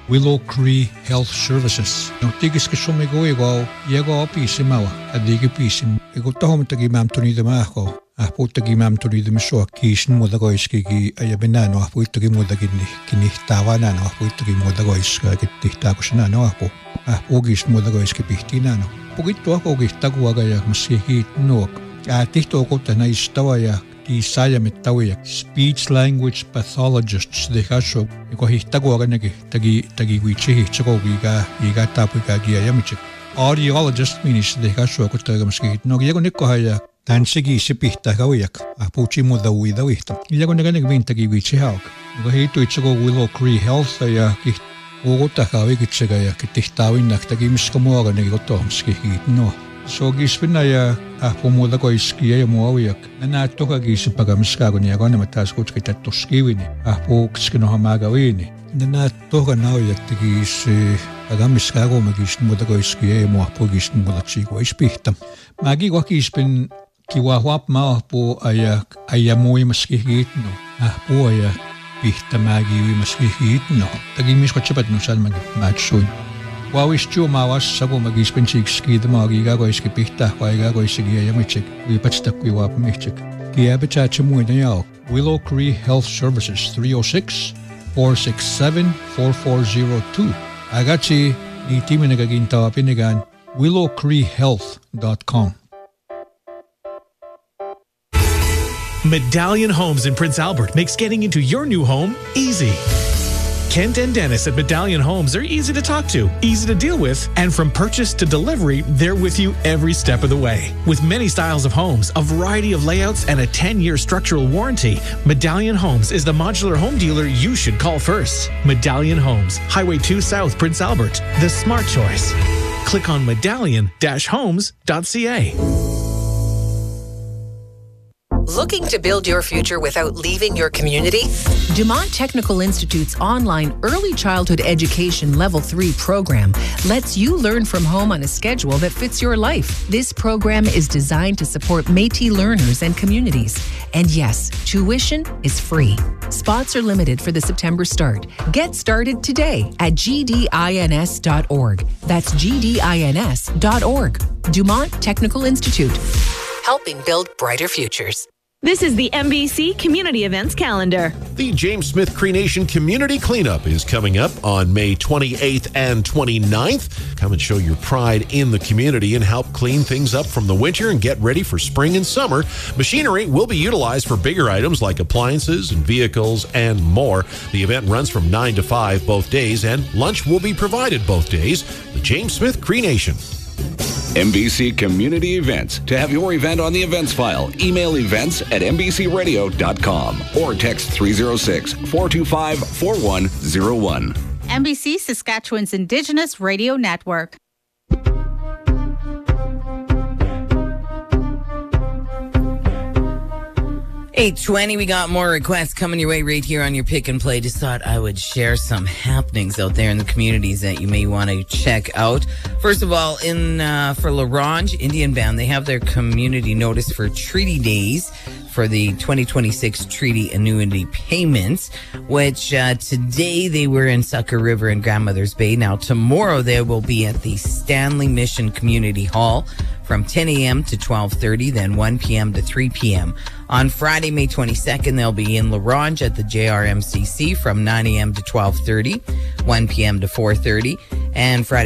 Willow Cree Health Services. No tigis ka sumigo ikaw, iyago opisimawa, adigi pisim. Ikaw tahom tagi mam tunida ako. Apo tagi mam tunida miso, kishin mo dago iski ki ayabenano, apo tagi mo dagi kini tawanano, apo tagi mo dago iska kitihta ko sinano apo. Apo gis mo dago iski pihtinano. Pugito ako gihtago agaya maskihit nook. Tihto ko tanay istawaya. Isayamittawiak speech language pathologists dehaso iko hihtago aganagi tagi wichi hichako giga tapu ga giayamichik audiologist minis dehaso ko tagamaski no giago nikko haya tansigi sipihta gawiak apuchi mo dawidawihta giago naganig bin tagi wichi hauk iko hitu ichako Willow Cree Health ya ogota gawi gitsega ya kitihtawi nak tagi miskamo aganagi ko tomski no so gispina ya pomoda ko iskia ya moawiak na toka gisip pagamiska ko niya ko na matas ko kita toskiwini po kino hamagawini na toka na ya tigis pagamiska ko magis moda ko iskia ya mo po gis moda chiko ispihta magi ko gispin kiwahwap ma po aya mo maskihit no po aya pihta magi maskihit no tagimis ko chapat no sal matsun Wawis chu mawas sago magispensik ski the magi gago iski pihta kwa gago isigi yamichik we patsta kwi wap michik ki abita chmu na yao Willow Cree Health Services 306-467-4402 agachi ni timi nagagintawa pinigan willowcreehealth.com. Medallion Homes in Prince Albert makes getting into your new home easy. Kent and Dennis at Medallion Homes are easy to talk to, easy to deal with, and from purchase to delivery, they're with you every step of the way. With many styles of homes, a variety of layouts, and a 10-year structural warranty, Medallion Homes is the modular home dealer you should call first. Medallion Homes, Highway 2 South, Prince Albert. The smart choice. Click on medallion-homes.ca. Looking to build your future without leaving your community? Dumont Technical Institute's online Early Childhood Education Level 3 program lets you learn from home on a schedule that fits your life. This program is designed to support Métis learners and communities. And yes, tuition is free. Spots are limited for the September start. Get started today at gdins.org. That's gdins.org. Dumont Technical Institute, helping build brighter futures. This is the MBC Community Events Calendar. The James Smith Cree Nation Community Cleanup is coming up on May 28th and 29th. Come and show your pride in the community and help clean things up from the winter and get ready for spring and summer. Machinery will be utilized for bigger items like appliances and vehicles and more. The event runs from 9 to 5 both days, and lunch will be provided both days. The James Smith Cree Nation. MBC Community Events. To have your event on the events file, email events@mbcradio.com or text 306-425-4101. MBC Saskatchewan's Indigenous Radio Network. 8:20, we got more requests coming your way right here on your Pick and Play. Just thought I would share some happenings out there in the communities that you may want to check out. First of all, for La Ronge Indian Band, they have their community notice for Treaty Days for the 2026 Treaty Annuity Payments, which today they were in Sucker River and Grandmother's Bay. Now, tomorrow they will be at the Stanley Mission Community Hall from 10 a.m. to 12:30, then 1 p.m. to 3 p.m. On Friday, May 22nd, they'll be in La Ronge at the JRMCC from 9 a.m. to 12:30, 1 p.m. to 4:30, and Friday